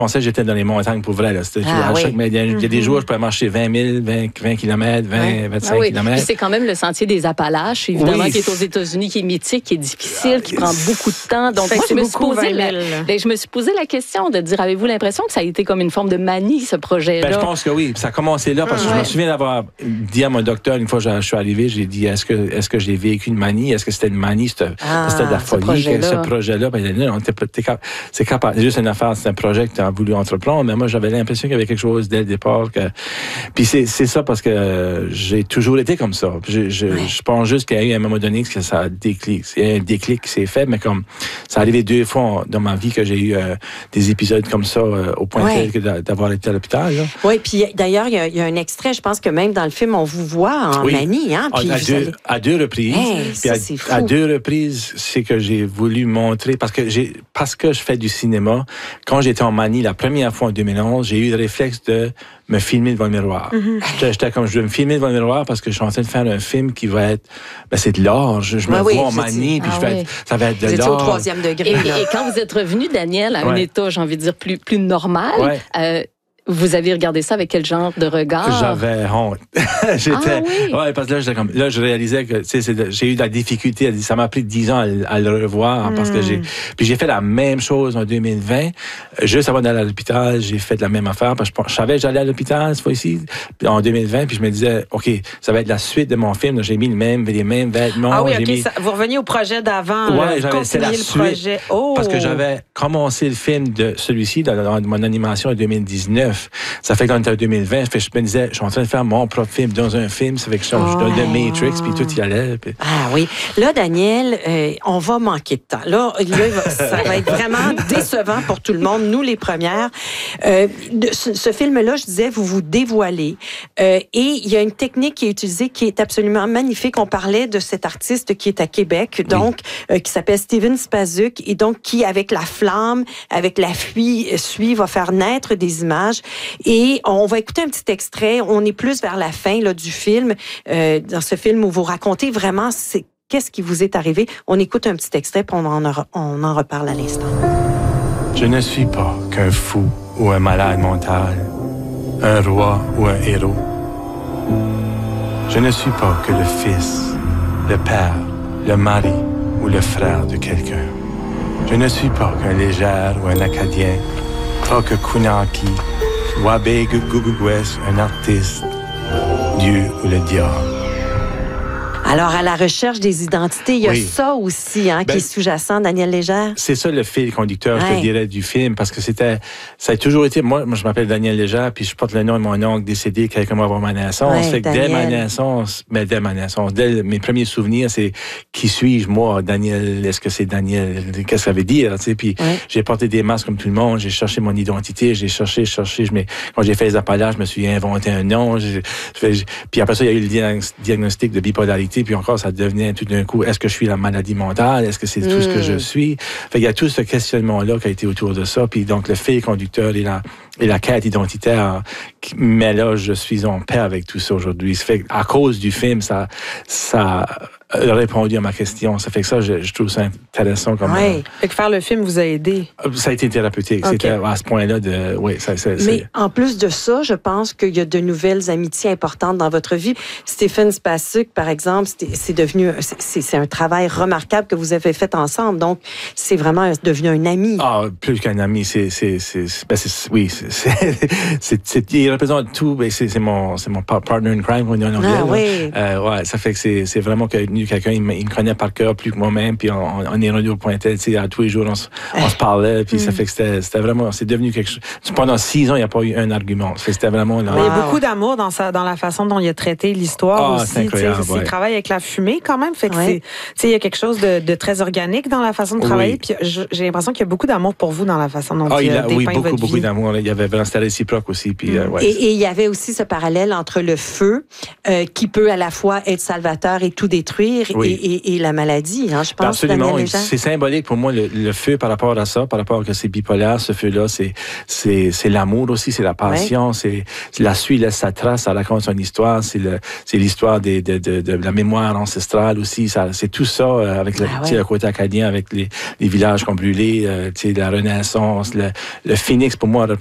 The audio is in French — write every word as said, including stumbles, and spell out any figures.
pensais que j'étais dans les montagnes pour vrai. Là. C'était, Ah, à oui. chaque, il y a mm-hmm. des jours, je pouvais marcher vingt mille, vingt, vingt kilomètres, vingt, ouais. vingt-cinq ah oui. kilomètres. Puis c'est quand même le sentier des Appalaches, évidemment, oui. qui est aux États-Unis, qui est mythique, qui est difficile, qui prend beaucoup de temps. Donc, fait moi, je me, suis beaucoup, posé la, ben, je me suis posé la question de dire, avez-vous l'impression que ça a été comme une forme de manie, ce projet-là? Ben, je pense que oui. Ça a commencé là, parce que ouais. je me souviens d'avoir dit à mon docteur, une fois que je suis arrivé, j'ai dit, est-ce que, est-ce que j'ai vécu une manie? Est-ce que c'était une manie? C'était, ah, c'était de la folie, ce projet-là. Ce projet-là. Ben, non, t'es, t'es, t'es, c'est capable. C'est juste une affaire, c'est un projet que tu as voulu entreprendre, mais moi, j'avais l'impression qu'il y avait quelque chose dès le départ. Que... Puis c'est, c'est ça parce que j'ai toujours été comme ça. Je, je, ouais. je pense juste qu'il y a eu à un moment donné que ça a déclic. Il y a un déclic qui s'est fait, mais comme ça est arrivé deux fois dans ma vie que j'ai eu euh, des épisodes comme ça euh, au point ouais. tel que d'avoir été à l'hôpital. Là. Oui, puis d'ailleurs, il y, y a un extrait, je pense que même dans le film, on vous voit en oui. manie. Hein, puis à, deux, allez... à deux reprises. Hey, puis ça, à, c'est fou. à deux reprises, c'est que j'ai voulu montrer, parce que, j'ai, parce que je fais du cinéma, quand j'étais en manie la première fois en deux mille onze, j'ai eu le réflexe de me filmer devant le miroir. Mm-hmm. J'étais, j'étais comme, je veux me filmer devant le miroir parce que je suis en train de faire un film qui va être, ben c'est de l'art. Je, je me ah vois oui, en manie, puis ah je vais oui. être, ça va être de vous l'art. Vous étiez au troisième degré. Et, et quand vous êtes revenu, Daniel, à ouais. un état, j'ai envie de dire, plus, plus normal, ouais. euh, vous avez regardé ça avec quel genre de regard? J'avais honte. J'étais, ah, oui. ouais, parce que là, j'étais comme, là, je réalisais que, tu sais, c'est de, j'ai eu de la difficulté. Ça m'a pris dix ans à, à le revoir, mm. parce que j'ai, puis j'ai fait la même chose en deux mille vingt. Juste avant d'aller à l'hôpital, j'ai fait la même affaire, parce que je savais que j'allais à l'hôpital, cette fois-ci, en deux mille vingt, puis je me disais, OK, ça va être la suite de mon film. J'ai mis le même, les mêmes vêtements. Ah oui, j'ai OK, mis... ça, vous reveniez au projet d'avant. Ouais, j'avais, c'est la le suite. Projet. Oh. Parce que j'avais commencé le film de celui-ci dans, dans mon animation en deux mille dix-neuf. Ça fait que dans deux mille vingt, je me disais, je suis en train de faire mon propre film dans un film, ça fait que je, oh. je donne le Matrix, puis tout y allait. Puis... Ah oui. Là, Daniel, euh, on va manquer de temps. Là, là ça va être vraiment décevant pour tout le monde, nous les premières. Euh, de, ce, ce film-là, je disais, vous vous dévoilez. Euh, et il y a une technique qui est utilisée qui est absolument magnifique. On parlait de cet artiste qui est à Québec, donc, oui. euh, qui s'appelle Steven Spazuk, et donc qui, avec la flamme, avec la fuie, suie, va faire naître des images. Et on va écouter un petit extrait. On est plus vers la fin là, du film. Euh, dans ce film où vous racontez vraiment c'est, qu'est-ce qui vous est arrivé. On écoute un petit extrait puis on en, on en reparle à l'instant. Je ne suis pas qu'un fou ou un malade mental, un roi ou un héros. Je ne suis pas que le fils, le père, le mari ou le frère de quelqu'un. Je ne suis pas qu'un légère ou un acadien, pas que Kunaki, Wabe Gugugwes, un artiste, Dieu ou le diable. Alors, à la recherche des identités, il y a oui. ça aussi hein, ben, qui est sous-jacent, Daniel Légère. C'est ça le fil conducteur, ouais. je te dirais, du film, parce que c'était, ça a toujours été, moi, moi je m'appelle Daniel Légère, puis je porte le nom de mon oncle décédé quelques mois avant ma naissance. Ouais, fait que dès ma naissance, mais dès ma naissance, dès mes premiers souvenirs, c'est qui suis-je, moi, Daniel, est-ce que c'est Daniel, qu'est-ce que ça veut dire, tu sais, puis ouais. j'ai porté des masques comme tout le monde, j'ai cherché mon identité, j'ai cherché, cherché, je quand j'ai fait les Appalaches, je me suis inventé un nom, j'ai, j'ai, puis après ça, il y a eu le diagnostic de bipolarité, puis encore, ça devenait tout d'un coup, est-ce que je suis la maladie mentale? Est-ce que c'est mmh. tout ce que je suis? Fait il y a tout ce questionnement-là qui a été autour de ça. Puis donc, le fil conducteur et la, et la quête identitaire. Mais là, je suis en paix avec tout ça aujourd'hui. Ça fait à cause du film, ça, ça a répondu à ma question. Ça fait que ça, je, je trouve ça intéressant. Comme, oui. euh, fait que faire le film vous a aidé. Ça a été thérapeutique. Okay. C'était à ce point-là de, oui, ça, ça, Mais c'est... en plus de ça, je pense qu'il y a de nouvelles amitiés importantes dans votre vie. Stephen Spazuk, par exemple, c'est, c'est devenu, c'est, c'est un travail remarquable que vous avez fait ensemble. Donc, c'est vraiment devenu un ami. Ah, plus qu'un ami, c'est, c'est, c'est, ben c'est oui, c'est, c'est, c'est, c'est, il représente tout. Ben c'est, c'est mon, c'est mon partner in crime, on dit en anglais. Ah, oui. Euh, ouais, ça fait que c'est, c'est vraiment que quelqu'un, il me, il me connaît par cœur plus que moi-même, puis on, on est rendu au point tel, tu sais, à tous les jours, on, on se parlait, puis mm. ça fait que c'était, c'était vraiment, c'est devenu quelque chose. Pendant six ans, il n'y a pas eu un argument. C'était vraiment. Là, il y a beaucoup d'amour dans sa, dans la façon dont il a traité l'histoire ah, aussi. C'est incroyable, ouais. ouais. Il travaille avec la fumée quand même, fait que ouais. c'est, tu sais, il y a quelque chose de, de très organique dans la façon de travailler. Oui. Puis j'ai l'impression qu'il y a beaucoup d'amour pour vous dans la façon dont ah, il a a, dépeint oui, beaucoup, votre beaucoup vie. d'amour. Il y avait vraiment, c'était réciproque aussi. Puis, mm. euh, ouais. et, et il y avait aussi ce parallèle entre le feu, euh, qui peut à la fois être salvateur et tout détruire, guérir Oui. et, et, et la maladie, hein, je pense. Absolument. Daniel Legendre. C'est symbolique pour moi, le, le feu par rapport à ça, par rapport à que c'est bipolaire, ce feu-là, c'est, c'est, c'est l'amour aussi, c'est la passion, ouais. c'est, c'est la suie laisse sa trace, ça raconte son histoire, c'est, le, c'est l'histoire des, de, de, de la mémoire ancestrale aussi, ça, c'est tout ça euh, avec le, ah ouais. le côté acadien, avec les, les villages qu'on brûlait, euh, la Renaissance, le, le phénix pour moi